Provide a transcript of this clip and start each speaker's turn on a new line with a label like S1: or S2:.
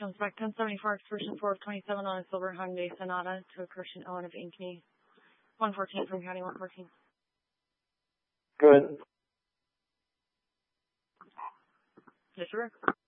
S1: comes back 1074, excursion 4 of 27 on a silver Hyundai Sonata to excursion Owen of Ankeny. 114 from County 114.
S2: Good.
S1: Yes, sir.